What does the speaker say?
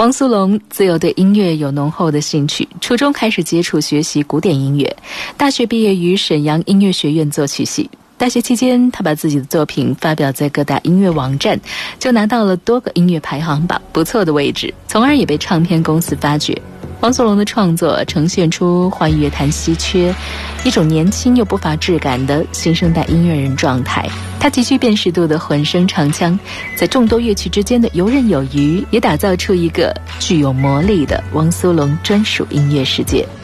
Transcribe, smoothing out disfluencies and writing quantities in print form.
汪苏泷自幼对音乐有浓厚的兴趣，初中开始接触学习古典音乐，大学毕业于沈阳音乐学院作曲系。大学期间，他把自己的作品发表在各大音乐网站，就拿到了多个音乐排行榜不错的位置，从而也被唱片公司发掘。汪苏泷的创作呈现出华语乐坛稀缺一种年轻又不乏质感的新生代音乐人状态。他极具辨识度的混声唱腔，在众多乐器之间的游刃有余，也打造出一个具有魔力的汪苏泷专属音乐世界。